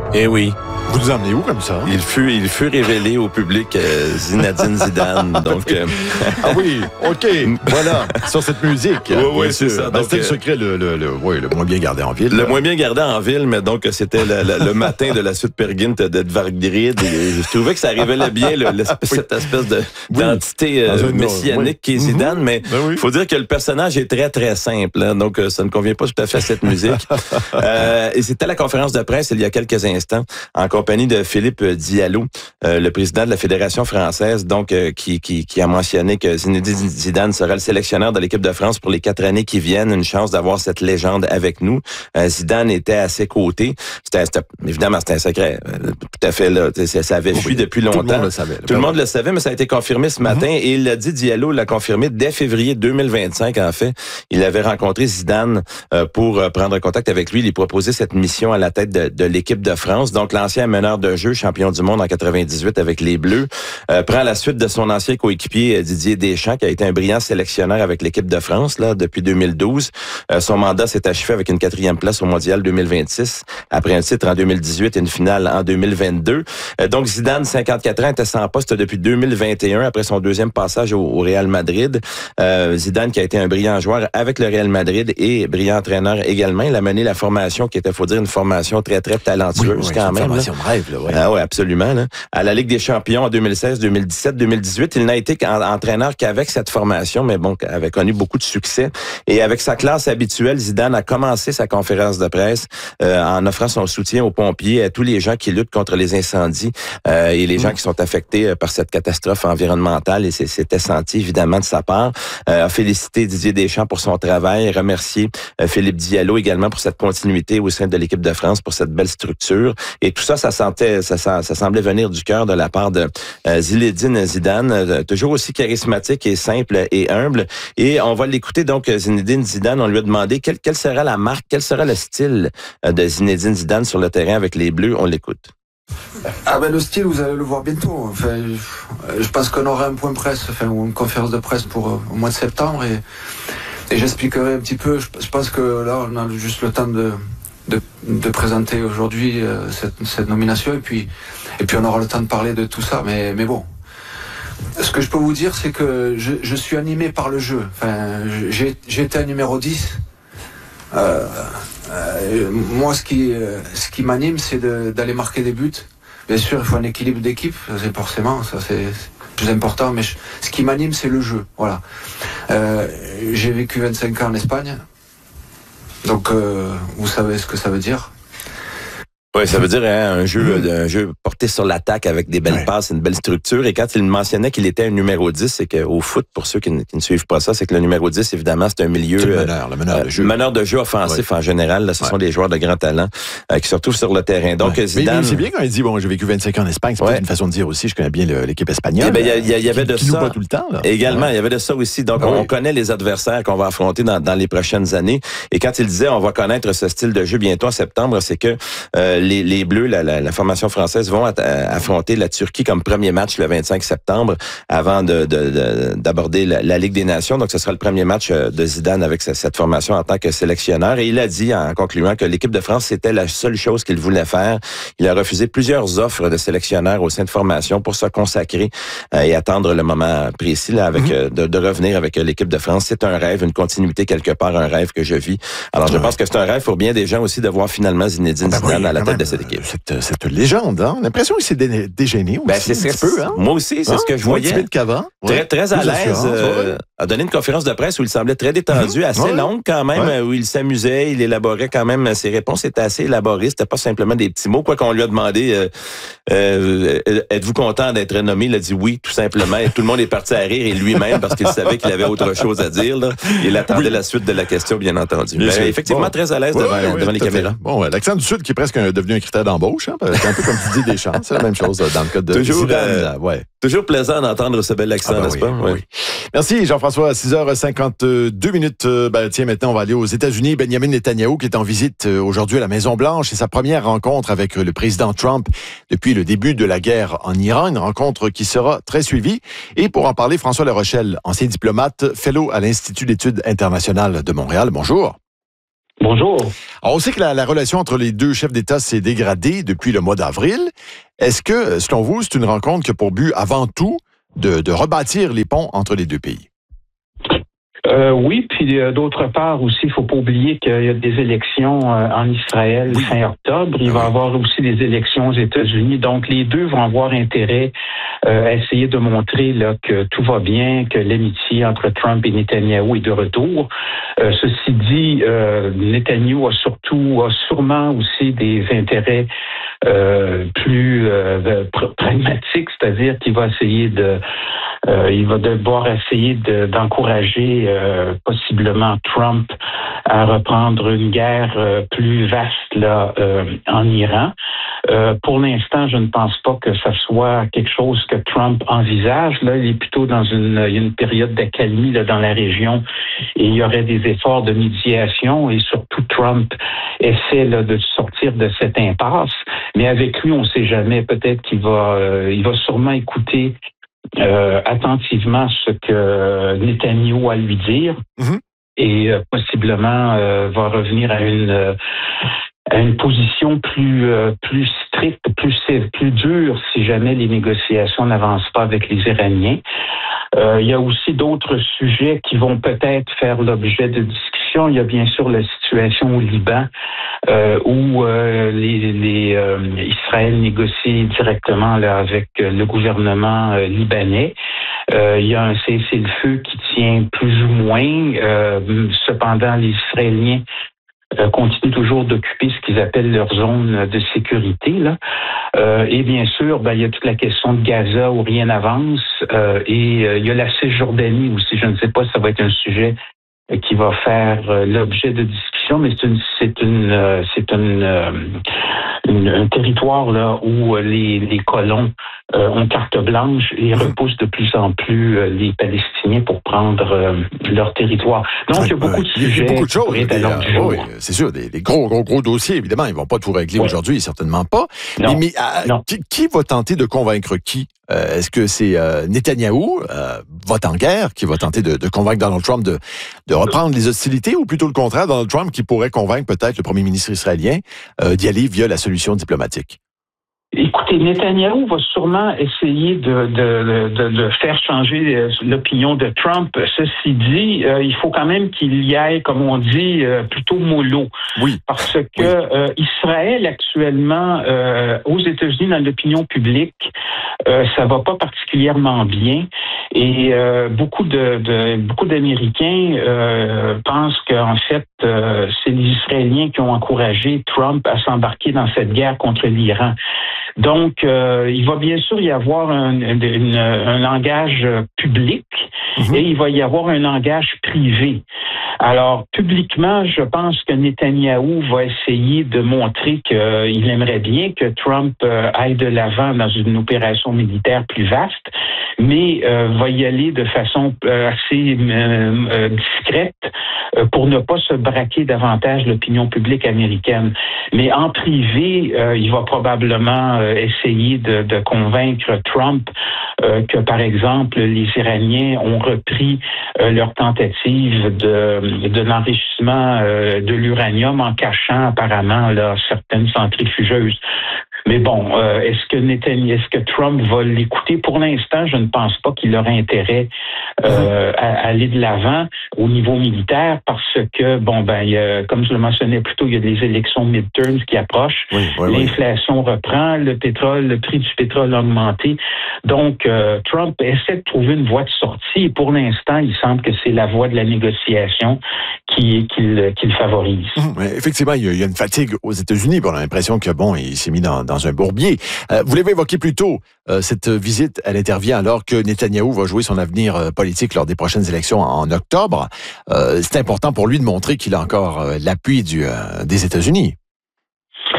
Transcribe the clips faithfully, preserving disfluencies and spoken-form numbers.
Eh oui. Vous nous emmenez où comme ça? Il fut, il fut révélé au public euh, Zinedine Zidane. Donc, euh... ah oui, OK. Voilà, sur cette musique. Oui, oui, c'est ça. Ben, donc, c'était le secret le, le, le, ouais, le moins bien gardé en ville. Le là. moins bien gardé en ville, mais donc c'était le, le, le matin de la suite Pergint de Dvargrid. Et je trouvais que ça révélait bien le, l'espèce, oui. cette espèce de, oui. d'entité euh, messianique oui. qui est Zidane. Mm-hmm. Mais il ben oui. faut dire que le personnage est très, très simple. Hein, donc, ça ne convient pas tout à fait à cette musique. euh, et c'était la conférence de presse il y a quelques instants en compagnie de Philippe Diallo, euh, le président de la Fédération française, donc euh, qui, qui, qui a mentionné que Zinedine Zidane sera le sélectionneur de l'équipe de France pour les quatre années qui viennent. Une chance d'avoir cette légende avec nous. Euh, Zidane était à ses côtés. C'était, c'était évidemment, c'était un secret. Euh, tout à fait, là. Ça, ça avait fui oui, depuis longtemps. Tout le monde le savait. Là, tout le monde le savait, mais ça a été confirmé ce matin. Mm-hmm. Et il l'a dit, Diallo l'a confirmé dès février deux mille vingt-cinq, en fait. Il avait rencontré Zidane euh, pour euh, prendre contact avec lui. Il lui proposait cette mission à la tête de, de l'équipe de France. Donc, l'ancien meneur de jeu, champion du monde en quatre-vingt-dix-huit avec les Bleus, euh, prend la suite de son ancien coéquipier Didier Deschamps, qui a été un brillant sélectionneur avec l'équipe de France là depuis deux mille douze. Euh, son mandat s'est achevé avec une quatrième place au Mondial deux mille vingt-six, après un titre en deux mille dix-huit et une finale en deux mille vingt-deux. Euh, donc Zidane, cinquante-quatre ans, était sans poste depuis deux mille vingt et un, après son deuxième passage au, au Real Madrid. Euh, Zidane qui a été un brillant joueur avec le Real Madrid et brillant entraîneur également. Il a mené la formation qui était, faut dire, une formation très, très talentueuse oui, oui, une quand même. Formation de rêve, là, ouais. Ah oui, absolument. Là. À la Ligue des champions en deux mille seize, deux mille dix-sept, deux mille dix-huit, il n'a été entraîneur qu'avec cette formation, mais bon, avait connu beaucoup de succès. Et avec sa classe habituelle, Zidane a commencé sa conférence de presse euh, en offrant son soutien aux pompiers, à tous les gens qui luttent contre les incendies euh, et les mmh. gens qui sont affectés par cette catastrophe environnementale. Et c'est, c'était senti évidemment de sa part. Euh, a félicité Didier Deschamps pour son travail, remercié euh, Philippe Diallo également pour cette continuité au sein de l'équipe de France, pour cette belle structure. Et tout ça, ça sentait, ça, ça, ça semblait venir du cœur de la part de euh, Zinedine Zidane, euh, toujours aussi charismatique et simple et humble. Et on va l'écouter donc, Zinedine Zidane. On lui a demandé quelle, quelle sera la marque, quel sera le style euh, de Zinedine Zidane sur le terrain avec les Bleus. On l'écoute. Ah ben le style, vous allez le voir bientôt. Enfin, je, je pense qu'on aura un point presse, enfin, ou une conférence de presse pour euh, au mois de septembre et, et j'expliquerai un petit peu. Je, je pense que là, on a juste le temps de De, de présenter aujourd'hui euh, cette, cette nomination et puis et puis on aura le temps de parler de tout ça, mais mais bon, ce que je peux vous dire, c'est que je, je suis animé par le jeu. Enfin, j'ai j'ai été un numéro dix. Euh, euh, moi, ce qui euh, ce qui m'anime, c'est de, d'aller marquer des buts. Bien sûr, il faut un équilibre d'équipe, c'est forcément ça, c'est, c'est plus important. Mais je, ce qui m'anime, c'est le jeu. Voilà. Euh, j'ai vécu vingt-cinq ans en Espagne. Donc, euh, vous savez ce que ça veut dire. Oui, ça veut dire hein, un jeu mmh. un jeu porté sur l'attaque avec des belles ouais. passes, une belle structure. Et quand il mentionnait qu'il était un numéro dix, c'est qu'au foot, pour ceux qui ne, qui ne suivent pas ça, c'est que le numéro dix, évidemment, c'est un milieu... C'est le meneur, le meneur euh, de jeu. meneur de jeu offensif ouais. en général. Là, ce ouais. sont des joueurs de grand talent euh, qui se retrouvent sur le terrain. Donc, ouais. Zidane... Mais, mais c'est bien quand il dit, bon, j'ai vécu vingt-cinq ans en Espagne, c'est ouais. peut-être une façon de dire aussi, je connais bien le, l'équipe espagnole. Eh ben, il y, y, y avait qui, de qui ça. Pas tout le temps, là. Également, il ouais. y avait de ça aussi. Donc, ouais. on connaît les adversaires qu'on va affronter dans, dans les prochaines années. Et quand il disait, on va connaître ce style de jeu bientôt en septembre, c'est que euh, les, les Bleus, la, la, la formation française vont affronter la Turquie comme premier match le vingt-cinq septembre avant de, de, de, d'aborder la, la Ligue des Nations. Donc, ce sera le premier match de Zidane avec cette formation en tant que sélectionneur. Et il a dit, en concluant, que l'équipe de France, c'était la seule chose qu'il voulait faire. Il a refusé plusieurs offres de sélectionneurs au sein de formation pour se consacrer euh, et attendre le moment précis là, avec, mm-hmm. de, de revenir avec l'équipe de France. C'est un rêve, une continuité quelque part, un rêve que je vis. Alors, je ouais. pense que c'est un rêve pour bien des gens aussi de voir finalement Zinedine ben Zidane oui, à la tête même, de cette équipe. Cette, cette légende, hein? On a l'impression qu'il s'est dé- dégéné aussi. Ben, c'est, c'est, un petit peu, hein? Moi aussi, c'est hein? ce que je Moins voyais. Moins qu'avant. Très, ouais. très à l'aise. Euh, a donné une conférence de presse où il semblait très détendu, mm-hmm. assez ouais. longue quand même, ouais. où il s'amusait, il élaborait quand même, ses réponses étaient assez élaborées. C'était pas simplement des petits mots. Quoi qu'on lui a demandé, euh, euh, êtes-vous content d'être nommé? Il a dit oui, tout simplement. Et tout le monde est parti à rire, et lui-même, parce qu'il savait qu'il avait autre chose à dire. Là. Il attendait oui. la suite de la question, bien entendu. Bien Mais effectivement, bon. très à l'aise ouais, devant, ouais, devant les caméras. Fait. Bon, ouais, l'accent du Sud qui est presque devenu un critère d'embauche. Hein, c'est un peu comme tu dis Deschamps. C'est la même chose dans le cas de toujours, Zidane. Euh, ouais. Toujours plaisant d'entendre ce bel accent, ah ben n'est-ce oui, pas? Oui. Oui. Merci Jean-François. À six heures cinquante-deux minutes. Ben, tiens, maintenant, on va aller aux États-Unis. Benjamin Netanyahou qui est en visite aujourd'hui à la Maison-Blanche. C'est sa première rencontre avec le président Trump depuis le début de la guerre en Iran. Une rencontre qui sera très suivie. Et pour en parler, François Larochelle, ancien diplomate, fellow à l'Institut d'études internationales de Montréal. Bonjour. Bonjour. Alors, on sait que la, la relation entre les deux chefs d'État s'est dégradée depuis le mois d'avril. Est-ce que, selon vous, c'est une rencontre qui a pour but, avant tout, de, de rebâtir les ponts entre les deux pays? Euh, oui, puis euh, d'autre part aussi, il faut pas oublier qu'il y a des élections euh, en Israël oui. fin octobre. Il oui. va y avoir aussi des élections aux États-Unis. Donc, les deux vont avoir intérêt euh, à essayer de montrer là, que tout va bien, que l'amitié entre Trump et Netanyahou est de retour. Euh, ceci dit, euh, Netanyahou a surtout, a sûrement aussi des intérêts euh, plus euh, pr- pragmatiques, c'est-à-dire qu'il va essayer de Euh, il va devoir essayer de, d'encourager euh, possiblement Trump à reprendre une guerre euh, plus vaste là euh, en Iran. Euh, pour l'instant, je ne pense pas que ça soit quelque chose que Trump envisage. Là, il est plutôt dans une, une période d'accalmie là, dans la région et il y aurait des efforts de médiation et surtout Trump essaie là, de sortir de cette impasse. Mais avec lui, on ne sait jamais. Peut-être qu'il va, euh, il va sûrement écouter Euh, attentivement ce que Netanyahou a à lui dire mm-hmm. et euh, possiblement euh, va revenir à une euh, à une position plus euh, plus stricte, plus plus dure si jamais les négociations n'avancent pas avec les Iraniens. Euh, il y a aussi d'autres sujets qui vont peut-être faire l'objet de discussions. Il y a bien sûr la situation au Liban euh, où euh, les, les euh, Israël négocie directement là, avec le gouvernement euh, libanais. Euh, il y a un cessez-le-feu qui tient plus ou moins. Euh, cependant, les Israéliens Euh, continuent toujours d'occuper ce qu'ils appellent leur zone de sécurité. Là. Euh, et bien sûr, ben, il y a toute la question de Gaza où rien n'avance. Euh, et euh, il y a la Cisjordanie aussi. Je ne sais pas si ça va être un sujet qui va faire euh, l'objet de discussion, mais c'est une, c'est une, euh, c'est une, euh, une, un territoire là où les, les colons euh, ont carte blanche et repoussent de plus en plus euh, les Palestiniens pour prendre euh, leur territoire. Donc, il y a beaucoup de sujets. Il y a beaucoup de choses. Des, euh, oui, c'est sûr, des, des gros, gros, gros dossiers. Évidemment, ils vont pas tout régler oui. aujourd'hui, certainement pas. Non. Mais, mais euh, non. Qui, qui va tenter de convaincre qui? Euh, est-ce que c'est euh, Netanyahou, euh, vote en guerre, qui va tenter de, de convaincre Donald Trump de, de reprendre les hostilités, ou plutôt le contraire, Donald Trump qui pourrait convaincre peut-être le premier ministre israélien euh, d'y aller via la solution diplomatique? Écoutez, Netanyahou va sûrement essayer de, de, de, de faire changer l'opinion de Trump. Ceci dit, euh, il faut quand même qu'il y aille, comme on dit, euh, plutôt mollo. Oui. Parce que oui. euh, Israël, actuellement, euh, aux États-Unis, dans l'opinion publique, euh, ça va pas particulièrement bien. Et euh, beaucoup de, de beaucoup d'Américains euh, pensent qu'en fait, euh, c'est les Israéliens qui ont encouragé Trump à s'embarquer dans cette guerre contre l'Iran. Donc, euh, il va bien sûr y avoir un, une, un langage public mmh. et il va y avoir un langage privé. Alors, publiquement, je pense que Netanyahou va essayer de montrer qu'il aimerait bien que Trump euh, aille de l'avant dans une opération militaire plus vaste, mais euh, va y aller de façon euh, assez euh, euh, discrète euh, pour ne pas se braquer davantage l'opinion publique américaine. Mais en privé, euh, il va probablement euh, essayer de, de convaincre Trump euh, que, par exemple, les Iraniens ont repris euh, leur tentative de, de l'enrichissement euh, de l'uranium en cachant apparemment là, certaines centrifugeuses. Mais bon, euh, est-ce que Netanyahu, est-ce que Trump va l'écouter? Pour l'instant, je ne pense pas qu'il aurait intérêt euh, à, à aller de l'avant au niveau militaire parce que, bon, ben, il y a, comme je le mentionnais plus tôt, il y a des élections midterms qui approchent. Oui, oui, L'inflation oui. reprend, le pétrole, le prix du pétrole a augmenté. Donc, euh, Trump essaie de trouver une voie de sortie et pour l'instant, il semble que c'est la voie de la négociation qui, qu'il, qu'il favorise. Mmh, effectivement, il y, a, il y a une fatigue aux États-Unis. On a l'impression que, bon, il s'est mis dans, dans un bourbier. Euh, vous l'avez évoqué plus tôt, euh, cette visite, elle intervient alors que Netanyahou va jouer son avenir euh, politique lors des prochaines élections en, en octobre. Euh, c'est important pour lui de montrer qu'il a encore euh, l'appui du, euh, des États-Unis.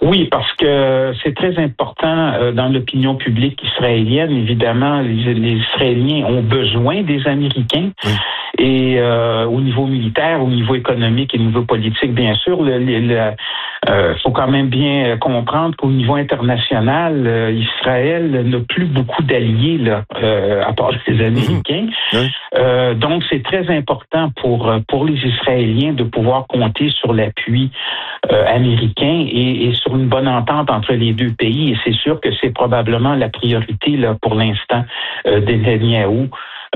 Oui, parce que c'est très important euh, dans l'opinion publique israélienne. Évidemment, les, les Israéliens ont besoin des Américains. Oui. Et euh, au niveau militaire, au niveau économique et au niveau politique, bien sûr, le, le, le euh, faut quand même bien comprendre qu'au niveau international, euh, Israël n'a plus beaucoup d'alliés là, euh, à part les Américains. Mmh. Oui. Euh, donc, c'est très important pour pour les Israéliens de pouvoir compter sur l'appui euh, américain et, et sur une bonne entente entre les deux pays. Et c'est sûr que c'est probablement la priorité là pour l'instant euh, des Netanyahou.